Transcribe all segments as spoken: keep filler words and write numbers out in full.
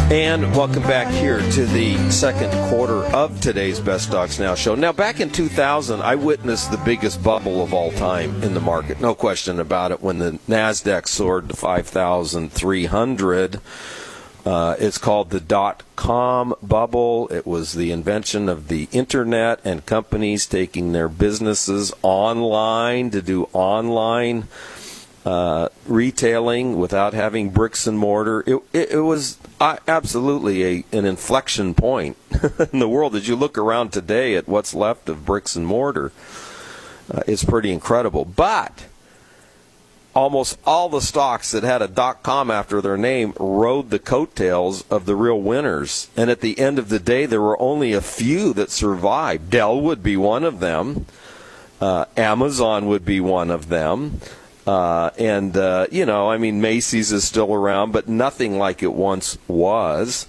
And welcome back here to the second quarter of today's Best Stocks Now show. Now, back in two thousand, I witnessed the biggest bubble of all time in the market. No question about it. When the NASDAQ soared to five thousand three hundred, uh, it's called the dot-com bubble. It was the invention of the Internet and companies taking their businesses online to do online Uh, retailing without having bricks and mortar. It, it, it was uh, absolutely a, an inflection point in the world. As you look around today at what's left of bricks and mortar, uh, it's pretty incredible. But almost all the stocks that had a dot-com after their name rode the coattails of the real winners. And at the end of the day, there were only a few that survived. Dell would be one of them. Uh, Amazon would be one of them. Uh, and, uh, you know, I mean, Macy's is still around, but nothing like it once was.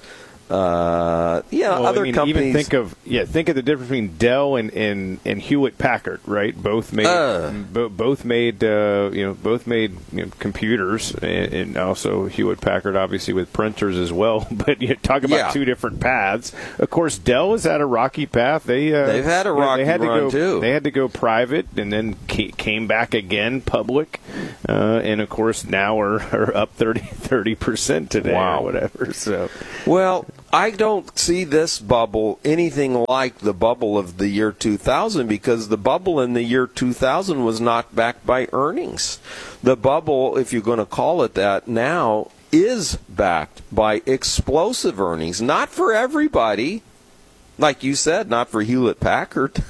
Uh, yeah, well, other I mean, companies. Even think of yeah, think of the difference between Dell and, and, and Hewlett Packard, right? Both made uh, bo- both made uh, you know both made you know, computers, and, and also Hewlett Packard obviously with printers as well. But you talk about yeah. two different paths. Of course, Dell has had a rocky path. They uh, they've had a rocky you know, they had run to go, too. They had to go private and then came back again public, uh, and of course now are, are up thirty percent today wow. or whatever. So well. I don't see this bubble anything like the bubble of the year two thousand, because the bubble in the year two thousand was not backed by earnings. The bubble, if you're going to call it that now, is backed by explosive earnings. Not for everybody. Like you said, not for Hewlett Packard.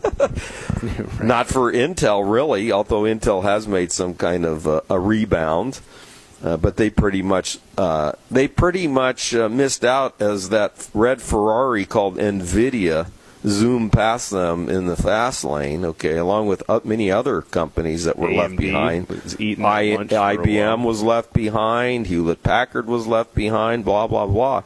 Right. Not for Intel, really, although Intel has made some kind of uh, a rebound. Uh, but they pretty much uh, they pretty much uh, missed out as that red Ferrari called NVIDIA zoomed past them in the fast lane. Okay, along with uh, many other companies that were A M D left behind. Was eating I, lunch I B M for a while. was left behind. Hewlett Packard was left behind. Blah blah blah.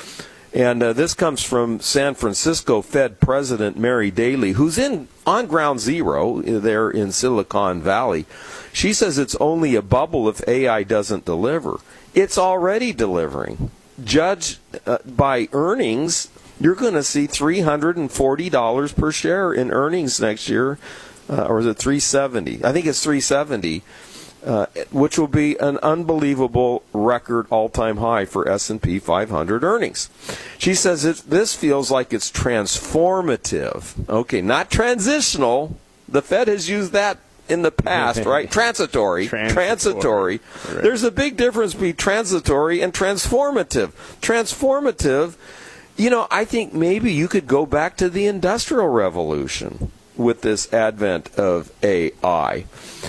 And uh, this comes from San Francisco Fed President Mary Daly, who's in on ground zero there in Silicon Valley. She says it's only a bubble if A I doesn't deliver. It's already delivering. Judged uh, by earnings, you're going to see three hundred forty dollars per share in earnings next year, uh, or is it three hundred seventy dollars? I think it's three hundred seventy dollars, uh, which will be an unbelievable record all-time high for S and P five hundred earnings. She says it, this feels like it's transformative. Okay, not transitional. The Fed has used that in the past, right? Transitory. Transitory. Transitory. Right. There's a big difference between transitory and transformative. Transformative, you know, I think maybe you could go back to the Industrial Revolution with this advent of A I.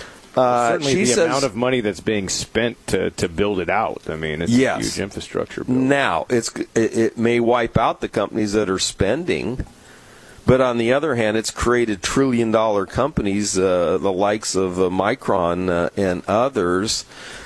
Uh, Certainly she the says, amount of money that's being spent to, to build it out. I mean, it's yes. a huge infrastructure bill. Now, it's, it, it may wipe out the companies that are spending. But on the other hand, it's created trillion-dollar companies, uh, the likes of uh, Micron uh, and others.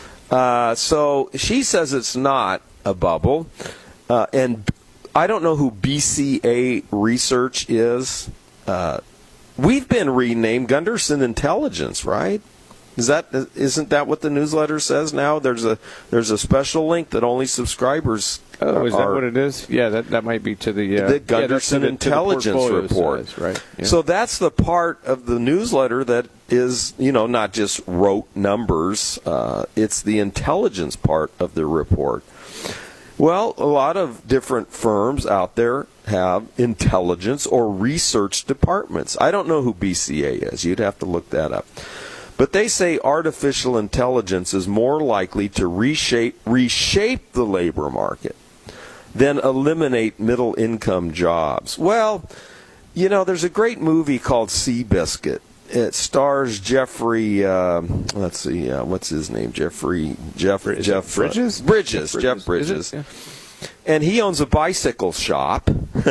Uh, so she says it's not a bubble. Uh, and I don't know who B C A Research is. Uh, we've been renamed Gunderson Intelligence, right? Is that isn't that what the newsletter says now? There's a there's a special link that only subscribers. Oh, is that are, what it is? Yeah, that that might be to the uh, the Gunderson yeah, the, Intelligence the Report, size, right? Yeah. So that's the part of the newsletter that is, you know, not just rote numbers. Uh, it's the intelligence part of the report. Well, a lot of different firms out there have intelligence or research departments. I don't know who B C A is. You'd have to look that up. But they say artificial intelligence is more likely to reshape reshape the labor market than eliminate middle-income jobs. Well, you know, there's a great movie called Seabiscuit. It stars Jeffrey, uh, let's see, uh, what's his name? Jeffrey, Jeff, Is Jeff, it Bridges? Uh, Bridges, Jeff Jeff Bridges. Bridges. Yeah. And he owns a bicycle shop.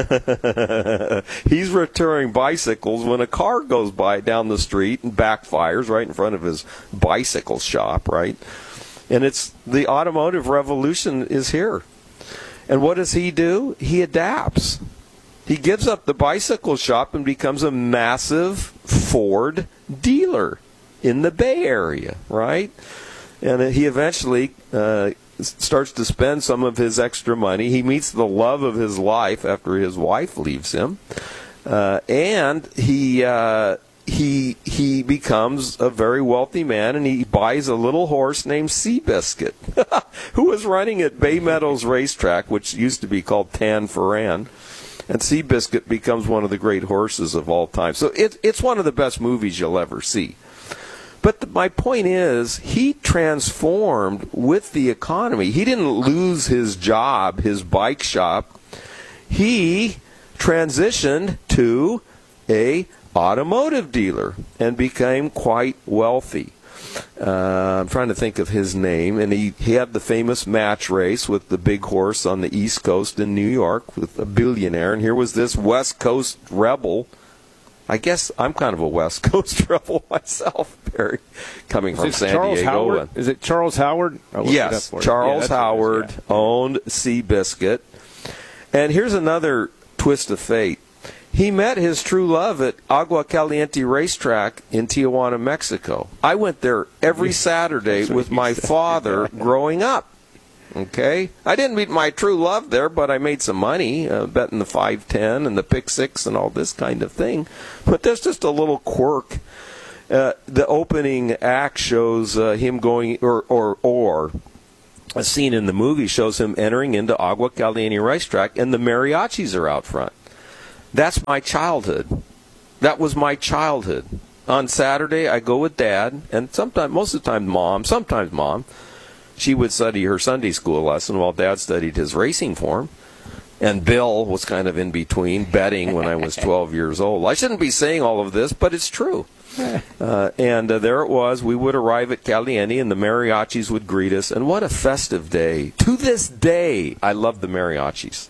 He's returning bicycles when a car goes by down the street and backfires right in front of his bicycle shop, right? And it's the automotive revolution is here. And what does he do? He adapts. He gives up the bicycle shop and becomes a massive Ford dealer in the Bay Area, right? And he eventually uh, starts to spend some of his extra money. He meets the love of his life after his wife leaves him. Uh, and he uh, he he becomes a very wealthy man, and he buys a little horse named Seabiscuit, who was running at Bay Meadows Racetrack, which used to be called Tan Foran. And Seabiscuit becomes one of the great horses of all time. So it, it's one of the best movies you'll ever see. But the, my point is, he transformed with the economy. He didn't lose his job, his bike shop. He transitioned to a automotive dealer and became quite wealthy. Uh, I'm trying to think of his name, and he, he had the famous match race with the big horse on the East Coast in New York with a billionaire, and here was this West Coast rebel. I guess I'm kind of a West Coast rebel myself, Barry, coming from San Charles Diego. Howard? Is it Charles Howard? Yes, Charles yeah, Howard yeah. owned Seabiscuit. And here's another twist of fate. He met his true love at Agua Caliente Racetrack in Tijuana, Mexico. I went there every Saturday with my father growing up. Okay? I didn't meet my true love there, but I made some money uh, betting the five ten and the pick six and all this kind of thing. But there's just a little quirk. Uh, the opening act shows uh, him going, or, or, or a scene in the movie shows him entering into Agua Caliente Racetrack, and the mariachis are out front. That's my childhood. That was my childhood. On Saturday, I go with Dad, and sometimes, most of the time, Mom, sometimes Mom. She would study her Sunday school lesson while Dad studied his racing form. And Bill was kind of in between, betting when I was twelve years old. I shouldn't be saying all of this, but it's true. Uh, and uh, there it was. We would arrive at Caliente, and the mariachis would greet us. And what a festive day. To this day, I love the mariachis.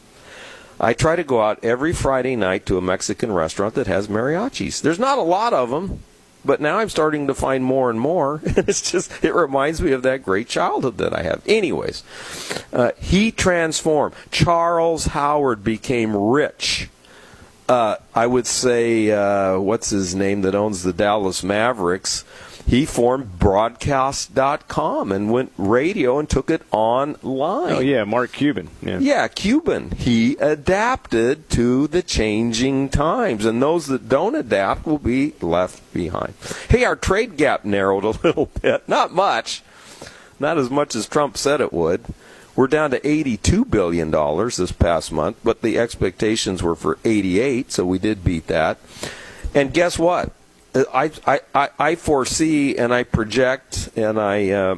I try to go out every Friday night to a Mexican restaurant that has mariachis. There's not a lot of them, but now I'm starting to find more and more. It's just, it reminds me of that great childhood that I have. Anyways, uh, he transformed. Charles Howard became rich. Uh, I would say, uh, what's his name that owns the Dallas Mavericks? He formed broadcast dot com and went radio and took it online. Oh, yeah, Mark Cuban. Yeah. yeah, Cuban. He adapted to the changing times, and those that don't adapt will be left behind. Hey, our trade gap narrowed a little bit. Not much. Not as much as Trump said it would. We're down to eighty-two billion dollars this past month, but the expectations were for eighty-eight, so we did beat that. And guess what? I, I, I foresee and I project and I, uh,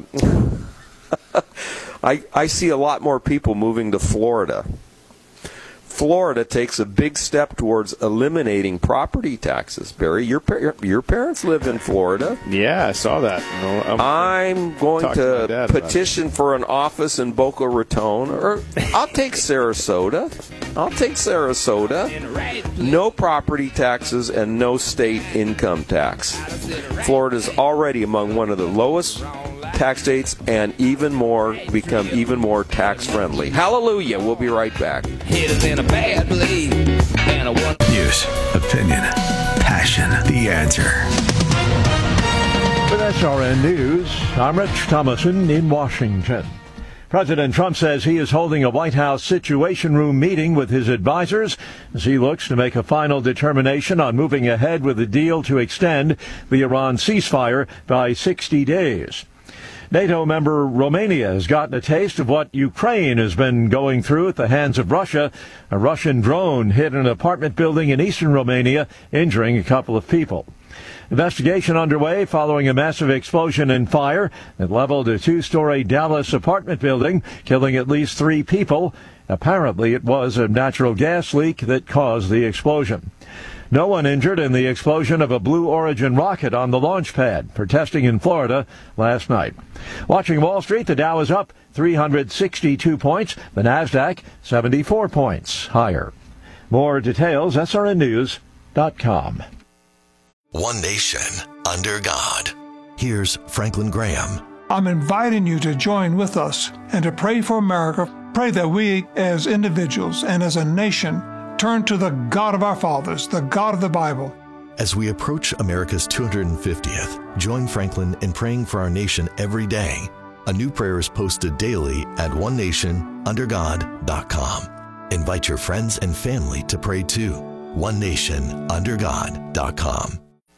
I I see a lot more people moving to Florida. Florida takes a big step towards eliminating property taxes. Barry, your your parents live in Florida. Yeah, I saw that. I'm, I'm going to, to petition for an office in Boca Raton, or I'll take Sarasota. I'll take Sarasota. No property taxes and no state income tax. Florida's already among one of the lowest tax states, and even more, become even more tax friendly. Hallelujah. We'll be right back. News, opinion, passion, the answer. With S R N News, I'm Rich Thomason in Washington. President Trump says he is holding a White House Situation Room meeting with his advisors as he looks to make a final determination on moving ahead with a deal to extend the Iran ceasefire by sixty days. NATO member Romania has gotten a taste of what Ukraine has been going through at the hands of Russia. A Russian drone hit an apartment building in eastern Romania, injuring a couple of people. Investigation underway following a massive explosion and fire that leveled a two-story Dallas apartment building, killing at least three people. Apparently, it was a natural gas leak that caused the explosion. No one injured in the explosion of a Blue Origin rocket on the launch pad for testing in Florida last night. Watching Wall Street, the Dow is up three hundred sixty-two points, the Nasdaq seventy-four points higher. More details, S R N news dot com. One nation under God. Here's Franklin Graham. I'm inviting you to join with us and to pray for America. Pray that we as individuals and as a nation turn to the God of our fathers, the God of the Bible. As we approach America's two hundred fiftieth, join Franklin in praying for our nation every day. A new prayer is posted daily at one nation under god dot com. Invite your friends and family to pray too. one nation under god dot com.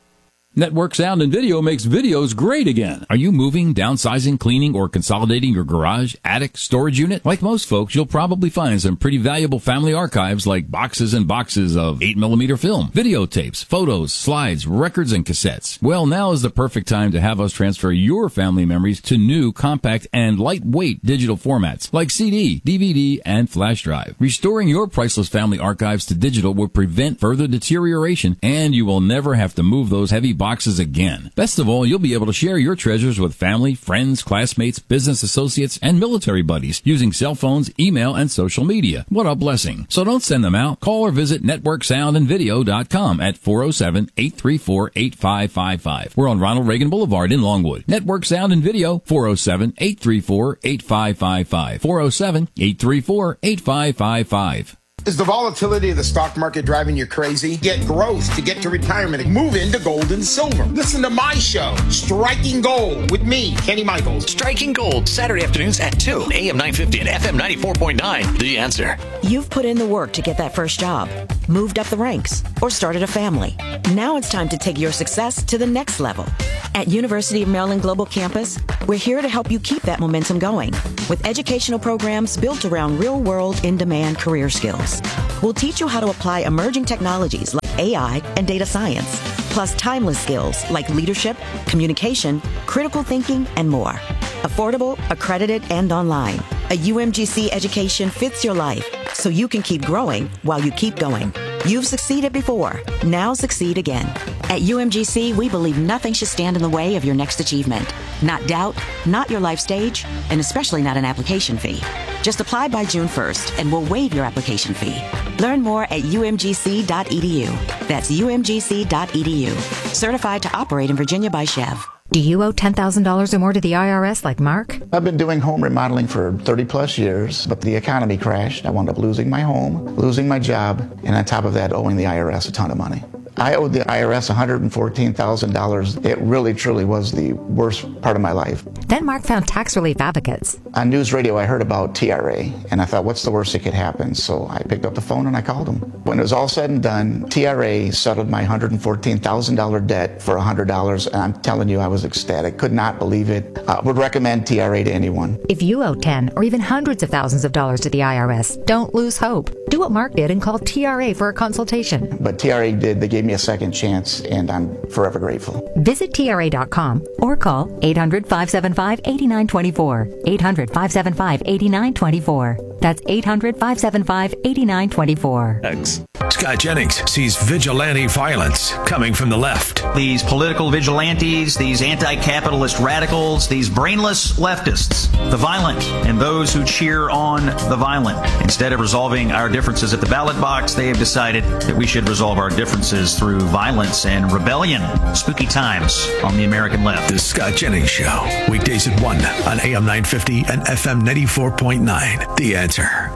Network Sound and Video makes videos great again. Are you moving, downsizing, cleaning, or consolidating your garage, attic, storage unit? Like most folks, you'll probably find some pretty valuable family archives like boxes and boxes of eight millimeter film, videotapes, photos, slides, records, and cassettes. Well, now is the perfect time to have us transfer your family memories to new, compact, and lightweight digital formats like C D, D V D, and flash drive. Restoring your priceless family archives to digital will prevent further deterioration, and you will never have to move those heavy boxes boxes again. Best of all, you'll be able to share your treasures with family, friends, classmates, business associates, and military buddies using cell phones, email, and social media. What a blessing. So don't send them out. Call or visit network sound and video dot com at four oh seven, eight three four, eight five five five. We're on Ronald Reagan Boulevard in Longwood. Network Sound and Video, four oh seven, eight three four, eight five five five. four oh seven, eight three four, eight five five five. Is the volatility of the stock market driving you crazy? Get growth to get to retirement and move into gold and silver. Listen to my show, Striking Gold, with me, Kenny Michaels. Striking Gold, Saturday afternoons at two, A M nine fifty and F M ninety-four point nine. The Answer. You've put in the work to get that first job, moved up the ranks, or started a family. Now it's time to take your success to the next level. At University of Maryland Global Campus, we're here to help you keep that momentum going with educational programs built around real-world, in-demand career skills. We'll teach you how to apply emerging technologies like A I and data science, plus timeless skills like leadership, communication, critical thinking, and more. Affordable, accredited, and online. A U M G C education fits your life so you can keep growing while you keep going. You've succeeded before. Now succeed again. At U M G C, we believe nothing should stand in the way of your next achievement. Not doubt, not your life stage, and especially not an application fee. Just apply by June first and we'll waive your application fee. Learn more at U M G C dot E D U. That's U M G C dot E D U. Certified to operate in Virginia by Chev. Do you owe ten thousand dollars or more to the I R S like Mark? I've been doing home remodeling for thirty plus years, but the economy crashed. I wound up losing my home, losing my job, and on top of that, owing the I R S a ton of money. I owed the I R S one hundred fourteen thousand dollars. It really, truly was the worst part of my life. Then Mark found Tax Relief Advocates. On news radio, I heard about T R A, and I thought, what's the worst that could happen? So I picked up the phone and I called them. When it was all said and done, T R A settled my one hundred fourteen thousand dollars debt for one hundred dollars, and I'm telling you, I was ecstatic. Could not believe it. I would recommend T R A to anyone. If you owe ten or even hundreds of thousands of dollars to the I R S, don't lose hope. Do what Mark did and call T R A for a consultation. But T R A did. They gave me a second chance, and I'm forever grateful. Visit T R A dot com or call eight hundred, five seven five, eight nine two four. eight hundred, five seven five, eight nine two four. That's eight hundred, five seven five, eight nine two four. Thanks. Scott Jennings sees vigilante violence coming from the left. These political vigilantes, these anti-capitalist radicals, these brainless leftists, the violent, and those who cheer on the violent. Instead of resolving our differences at the ballot box, they have decided that we should resolve our differences through violence and rebellion. Spooky times on the American left. The Scott Jennings Show, weekdays at one on A M nine fifty and F M ninety-four point nine. The Answer.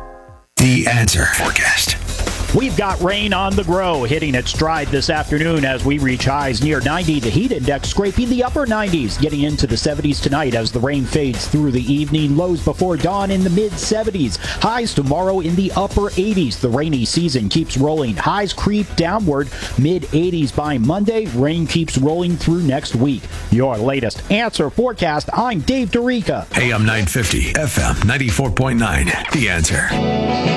The Answer forecast. We've got rain on the grow hitting its stride this afternoon as we reach highs near ninety. The heat index scraping the upper nineties, getting into the seventies tonight as the rain fades through the evening. Lows before dawn in the mid seventies. Highs tomorrow in the upper eighties. The rainy season keeps rolling. Highs creep downward, mid eighties by Monday. Rain keeps rolling through next week. Your latest Answer forecast. I'm Dave Dorica. A M nine fifty, F M ninety-four point nine. The Answer.